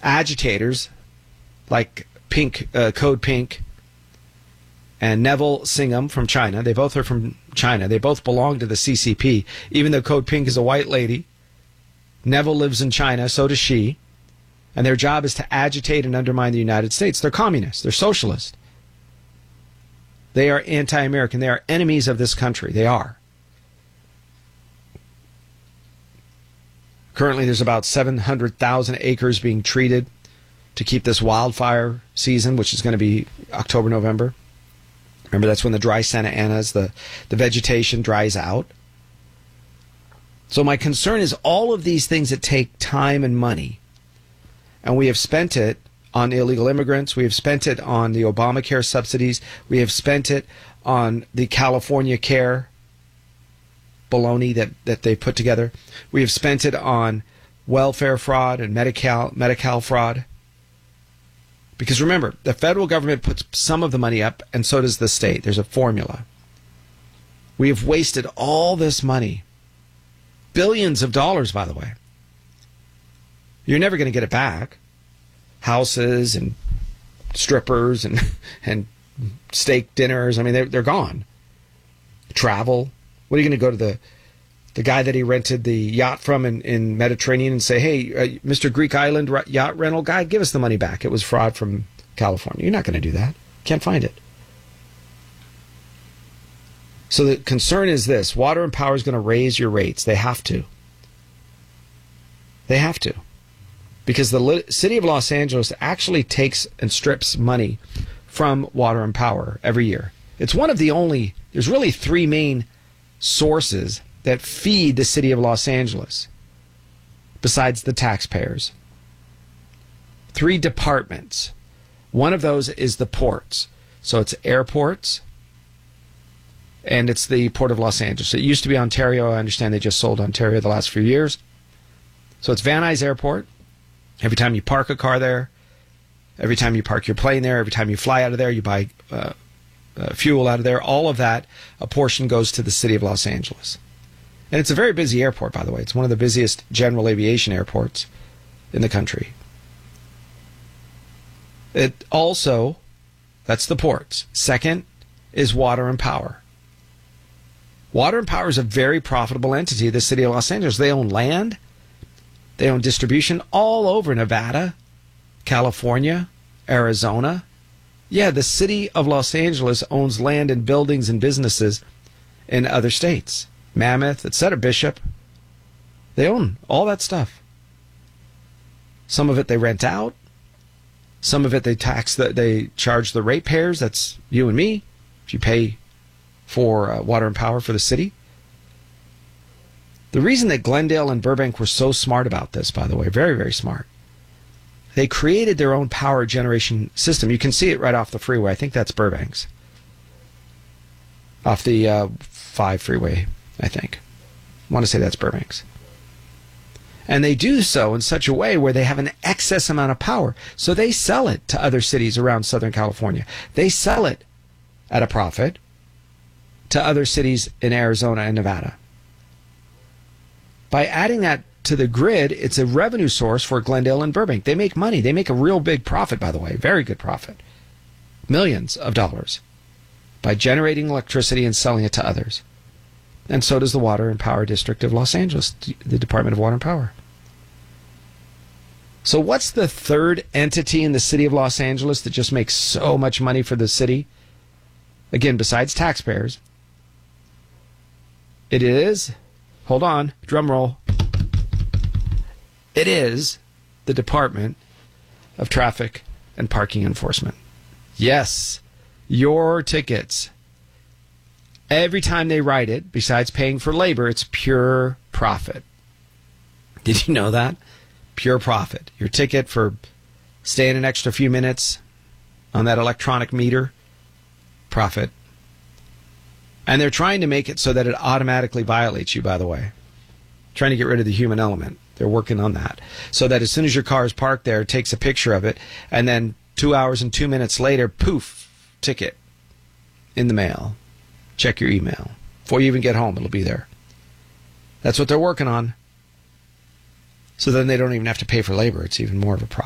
agitators like Code Pink and Neville Singham from China. They both are from China. They both belong to the CCP. Even though Code Pink is a white lady, Neville lives in China, so does she. And their job is to agitate and undermine the United States. They're communists. They're socialists. They are anti-American. They are enemies of this country. They are. Currently, there's about 700,000 acres being treated to keep this wildfire season, which is going to be October, November. Remember, that's when the dry Santa Anas, the vegetation dries out. So my concern is all of these things that take time and money, and we have spent it on illegal immigrants. We have spent it on the Obamacare subsidies. We have spent it on the California Care baloney that they put together. We have spent it on welfare fraud and Medi-Cal fraud. Because remember, the federal government puts some of the money up, and so does the state. There's a formula. We have wasted all this money. Billions of dollars, by the way. You're never going to get it back. Houses and strippers and steak dinners. I mean, they're gone. Travel. What are you going to go to the guy that he rented the yacht from in Mediterranean and say, hey, Mr. Greek Island yacht rental guy, give us the money back. It was fraud from California. You're not going to do that. Can't find it. So the concern is this. Water and Power is going to raise your rates. They have to. They have to. Because the city of Los Angeles actually takes and strips money from Water and Power every year. It's one of the only, there's really three main sources that feed the city of Los Angeles, besides the taxpayers. Three departments. One of those is the ports. So it's airports, and it's the Port of Los Angeles. It used to be Ontario. I understand they just sold Ontario the last few years. So it's Van Nuys Airport. Every time you park a car there, every time you park your plane there, every time you fly out of there, you buy fuel out of there, all of that, a portion goes to the city of Los Angeles. And it's a very busy airport, by the way. It's one of the busiest general aviation airports in the country. It also, that's the ports. Second is Water and Power. Water and Power is a very profitable entity, the city of Los Angeles. They own land. They own distribution all over Nevada, California, Arizona. Yeah, the city of Los Angeles owns land and buildings and businesses in other states. Mammoth, etc., Bishop. They own all that stuff. Some of it they rent out. Some of it they they charge the ratepayers. That's you and me, if you pay for Water and Power for the city. The reason that Glendale and Burbank were so smart about this, by the way, very, very smart, they created their own power generation system. You can see it right off the freeway. I think that's Burbank's. Off the 5 freeway, I think. I want to say that's Burbank's. And they do so in such a way where they have an excess amount of power. So they sell it to other cities around Southern California. They sell it at a profit to other cities in Arizona and Nevada. By adding that to the grid, it's a revenue source for Glendale and Burbank. They make money. They make a real big profit, by the way. Very good profit. Millions of dollars by generating electricity and selling it to others. And so does the Water and Power District of Los Angeles, the Department of Water and Power. So what's the third entity in the city of Los Angeles that just makes so much money for the city? Again, besides taxpayers, it is, hold on, drum roll, it is the Department of Traffic and Parking Enforcement. Yes, your tickets. Every time they write it, besides paying for labor, it's pure profit. Did you know that? Pure profit. Your ticket for staying an extra few minutes on that electronic meter, profit. And they're trying to make it so that it automatically violates you, by the way. Trying to get rid of the human element. They're working on that. So that as soon as your car is parked there, it takes a picture of it, and then 2 hours and 2 minutes later, poof, ticket in the mail. Check your email. Before you even get home, it'll be there. That's what they're working on. So then they don't even have to pay for labor. It's even more of a